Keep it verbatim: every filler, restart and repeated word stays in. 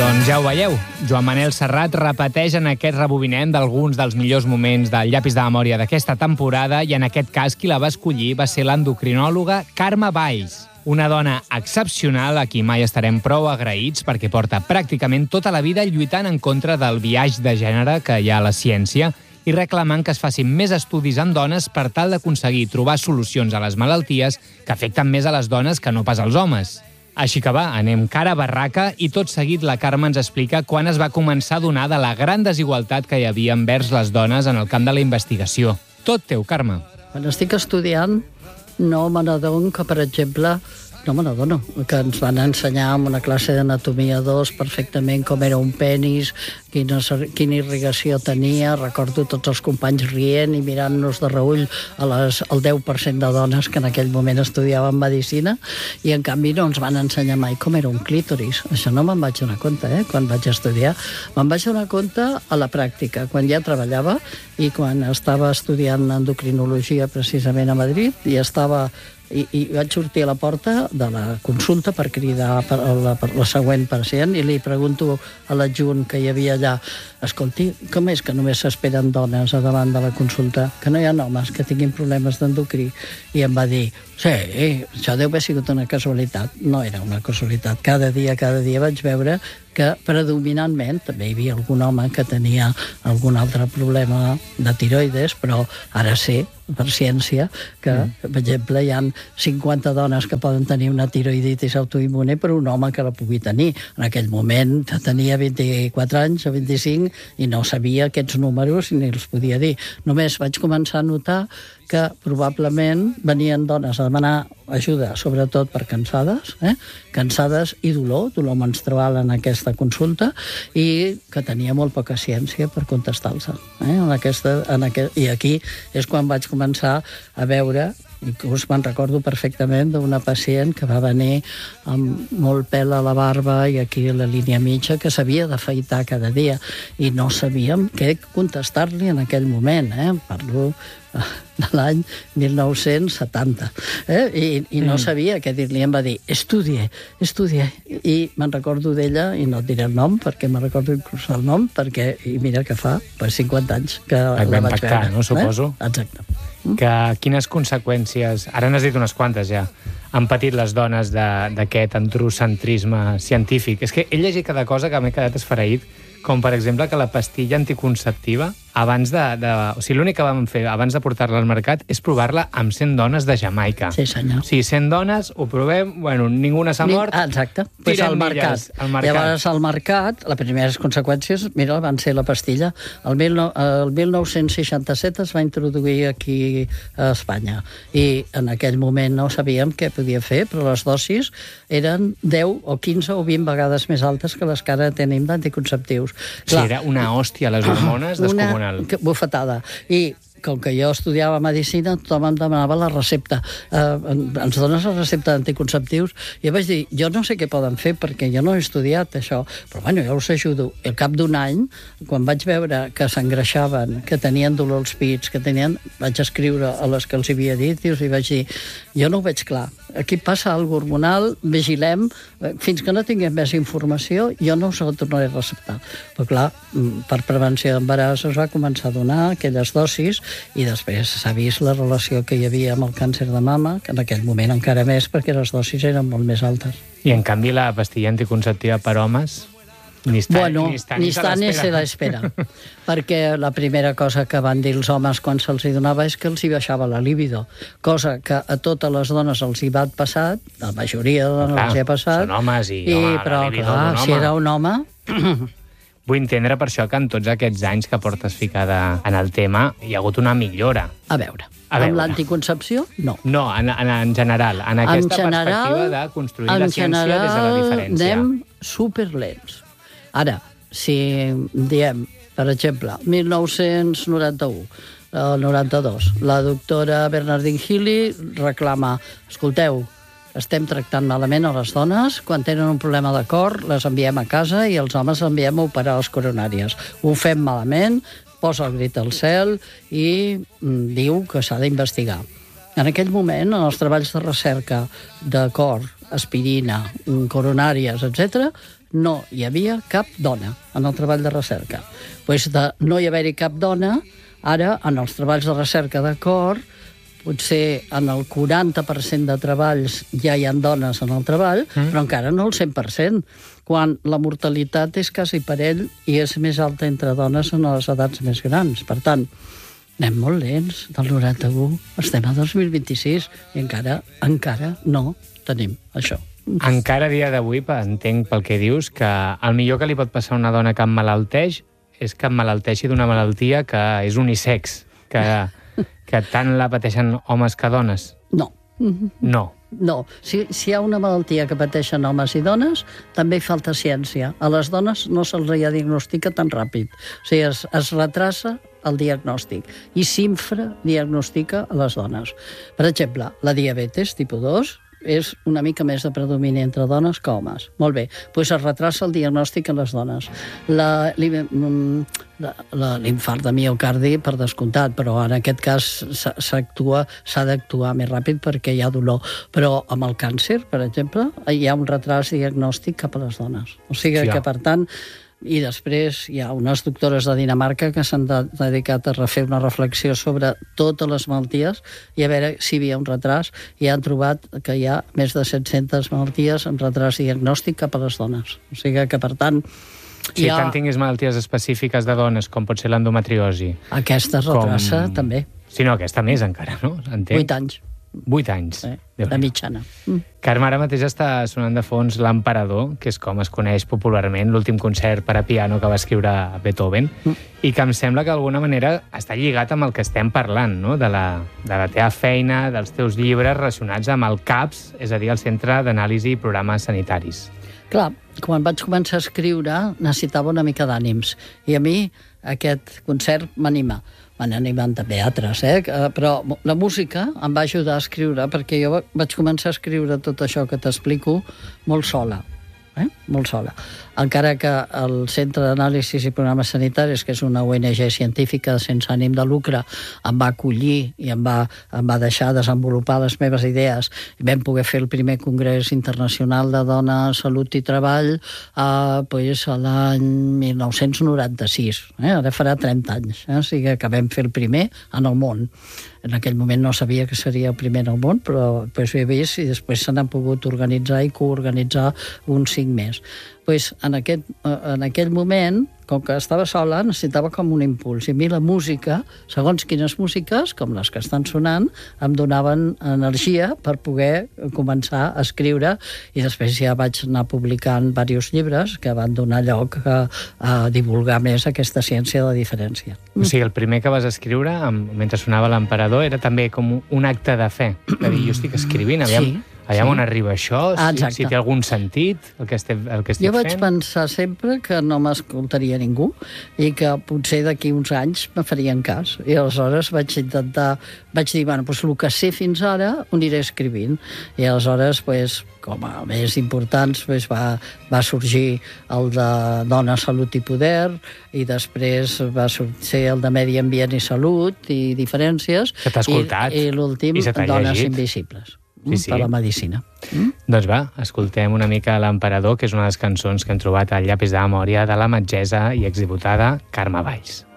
Doncs ja ho veieu, Joan Manel Serrat repeteix en aquest rebobinem d'alguns dels millors moments del llapis de memòria d'aquesta temporada i en aquest cas qui la va escollir va ser l'endocrinòloga Carme Valls, una dona excepcional a qui mai estarem prou agraïts perquè porta pràcticament tota la vida lluitant en contra del biaix de gènere que hi ha a la ciència i reclamant que es facin més estudis en dones per tal d'aconseguir trobar solucions a les malalties que afecten més a les dones que no pas als homes. Així que va, anem cara a barraca i tot seguit la Carme ens explica quan es va començar a donar de la gran desigualtat que hi havia envers les dones en el camp de la investigació. Tot teu, Carme. Quan estic estudiant, no me n'adono que, per exemple, no me n'adono, que ens van ensenyar en una classe d'anatomia dos perfectament com era un penis, quina, quina irrigació tenia. Recordo tots els companys rient i mirant-nos de reull a les, al deu per cent de dones que en aquell moment estudiaven medicina, i en canvi no ens van ensenyar mai com era un clítoris. Això no me'n vaig donar compte, eh, quan vaig estudiar. Me'n vaig donar compte a la pràctica, quan ja treballava i quan estava estudiant endocrinologia precisament a Madrid, i estava I, i vaig sortir a la porta de la consulta per cridar per la, per la següent pacient i li pregunto a l'adjunt que hi havia allà: escolti, com és que només s'esperen dones a davant de la consulta, que no hi ha homes que tinguin problemes d'endocrí? I em va dir: sí, això deu haver sigut una casualitat. No era una casualitat. Cada dia, cada dia vaig veure que predominantment també hi havia algun home que tenia algun altre problema de tiroides, però ara sé, per ciència, que, mm. per exemple, hi ha cinquanta dones que poden tenir una tiroiditis autoimmune per un home que la pugui tenir. En aquell moment tenia vint-i-quatre anys o vint-i-cinc i no sabia aquests números ni els podia dir. Només vaig començar a notar que probablement venien dones a demanar ajuda, sobretot per cansades, eh? cansades i dolor, dolor menstrual en aquesta consulta, i que tenia molt poca ciència per contestar-los. Eh? En aquesta, en aquest, I aquí és quan vaig començar a veure, inclús me'n recordo perfectament d'una pacient que va venir amb molt pèl a la barba i aquí a la línia mitja, que s'havia d'afaitar cada dia, i no sabíem què contestar-li en aquell moment. Eh? Parlo de l'any mil nou-cents setanta, eh? I, i no sabia què dir-li. Em va dir: estudie, estudie. I me'n recordo d'ella, i no et diré el nom, perquè me'n recordo inclús el nom, perquè, i mira que fa pues, cinquanta anys que la vaig impactar, veure. No, suposo? Eh? Exacte. Que quines conseqüències, ara n'has dit unes quantes ja, han patit les dones d'aquest androcentrisme científic? És que he llegit cada cosa que m'he quedat esfereït, com per exemple que la pastilla anticonceptiva, abans de... de o sigui, l'únic que vam fer abans de portar-la al mercat és provar-la amb cent dones de Jamaica. Sí, senyor. O sigui, cent dones, ho provem, bueno, ninguna s'ha mort... Ah, exacte. Pues al mercat. al mercat. Llavors, al mercat, les primeres conseqüències, mira, van ser la pastilla. El, mil nou, el mil nou-cents seixanta-set es va introduir aquí a Espanya, i en aquell moment no sabíem què podia fer, però les dosis eren deu o quinze o vint vegades més altes que les que ara tenim d'anticonceptius. Sí, era una hòstia, les hormones, descomunal. Una bufetada. I com que jo estudiava medicina, tothom em demanava la recepta. Eh, ens dones la recepta d'anticonceptius? I jo vaig dir, jo no sé què poden fer, perquè jo no he estudiat això, però bueno, jo us ajudo. I al cap d'un any, quan vaig veure que s'engreixaven, que tenien dolor als pits, que tenien... vaig escriure a les que els havia dit i els vaig dir, jo no ho veig clar. Aquí passa alguna cosa hormonal, vigilem, fins que no tinguem més informació, jo no us ho tornaré a receptar. Però clar, per prevenció d'embaràs es va començar a donar aquelles dosis, i després s'ha vist la relació que hi havia amb el càncer de mama, que en aquell moment encara més, perquè les dosis eren molt més altes. I en canvi la pastilla anticonceptiva per homes ni està, bueno, ni està ni, està, ni se l'espera. Perquè la primera cosa que van dir els homes quan se'ls donava és que els hi baixava la libido, cosa que a totes les dones els hi va passar, la majoria de dones clar, els hi ha passat. Són homes i, i home, però, la libido clar, d'un home. Si era un home... Vull entendre per això que en tots aquests anys que portes ficada en el tema hi ha hagut una millora. A veure, a veure. amb l'anticoncepció, no. No, en, en, en general, en aquesta en general, perspectiva de construir la ciència des de la diferència. Anem superlents. Ara, si diem, per exemple, mil nou-cents noranta-u, el noranta-dos, la doctora Bernardine Healy reclama, escolteu, estem tractant malament a les dones, quan tenen un problema de cor les enviem a casa i els homes enviem a operar les coronàries. Ho fem malament, posa el grit al cel i mm, diu que s'ha d'investigar. En aquell moment, en els treballs de recerca de cor aspirina, coronàries, etcètera, no hi havia cap dona en el treball de recerca. Pues de no hi haver-hi cap dona, ara, en els treballs de recerca de cor, potser en el quaranta per cent de treballs ja hi ha dones en el treball, mm. però encara no el cent per cent, quan la mortalitat és quasi parell i és més alta entre dones en les edats més grans. Per tant, anem molt lents, del noranta-u estem a dos mil vint-i-sis i encara, encara no tenim això. Encara a dia d'avui, entenc pel que dius, que el millor que li pot passar a una dona que emmalalteix és que emmalalteixi d'una malaltia que és unisex, que, que tant la pateixen homes que dones. No. No. No. Si, si hi ha una malaltia que pateixen homes i dones, també hi falta ciència. A les dones no se'ls diagnostica tan ràpid. O sigui, es, es retrasa el diagnòstic i s'infradiagnostica a les dones. Per exemple, la diabetes tipus dos és una mica més de predomini entre dones que homes. Molt bé, doncs es retrasa el diagnòstic en les dones. La, la, la, l'infart de miocardi, per descomptat, però en aquest cas s'actua, s'ha d'actuar més ràpid perquè hi ha dolor. Però amb el càncer, per exemple, hi ha un retras diagnòstic cap a les dones. O sigui sí, que, per tant, i després hi ha unes doctores de Dinamarca que s'han de, dedicat a refer una reflexió sobre totes les malalties i a veure si hi havia un retras, i han trobat que hi ha més de set-centes malalties amb retras diagnòstic cap a les dones. O sigui que, per tant... Si ha... tant tinguis malalties específiques de dones, com pot ser l'endometriosi... Aquesta es retrasa, com... també. Sí, no, aquesta més encara, no? Entenc. Vuit anys. Vuit anys. Eh, de mitjana. Mm. Carme, ara mateix està sonant de fons l'Emperador, que és com es coneix popularment, l'últim concert per a piano que va escriure Beethoven, mm. i que em sembla que d'alguna manera està lligat amb el que estem parlant, no? de, la, de la teva feina, dels teus llibres relacionats amb el CAPS, és a dir, el Centre d'Anàlisi i Programes Sanitaris. Clar, quan vaig començar a escriure necessitava una mica d'ànims, i a mi aquest concert m'anima. M'han animat també altres, eh? Però la música em va ajudar a escriure, perquè jo vaig començar a escriure tot això que t'explico molt sola, eh? molt sola. Encara que el Centre d'Anàlisi i Programes Sanitaris, que és una O N G científica sense ànim de lucre, em va acollir i em va, em va deixar desenvolupar les meves idees. I vam poder fer el primer Congrés Internacional de Dona, Salut i Treball eh, pues, a l'any mil nou-cents noranta-sis. Eh? Ara farà trenta anys. Eh? O sigui que vam fer el primer en el món. En aquell moment no sabia que seria el primer en el món, però pues, ho he vist, i després se n'han pogut organitzar i coorganitzar uns cinc més. Pues, en, aquest, en aquell moment, com que estava sola, necessitava com un impuls. I a mi la música, segons quines músiques, com les que estan sonant, em donaven energia per poder començar a escriure, i després ja vaig anar publicant diversos llibres que van donar lloc a, a divulgar més aquesta ciència de diferència. O sigui, el primer que vas escriure, mentre sonava l'Emperador, era també com un acte de fe. De dir, jo estic escrivint, aviam... Sí. Allà sí. On arriba això, si, si té algun sentit el que estic, el que estic jo vaig fent. Pensar sempre que no m'escoltaria ningú i que potser d'aquí uns anys me farien cas. I aleshores vaig intentar, vaig dir, bueno, doncs el que sé fins ara ho aniré escrivint. I aleshores, pues, com a més importants, pues, va, va sorgir el de Dona, Salut i Poder, i després va sorgir el de Medi Ambient i Salut i Diferències. Que t'ha escoltat. I, i l'últim, Dones llegit. Invisibles. Sí, sí. Per la medicina. Mm? Doncs va, escoltem una mica l'Emperador, que és una de les cançons que hem trobat al llapis de memòria de la metgessa i exdiputada Carme Valls.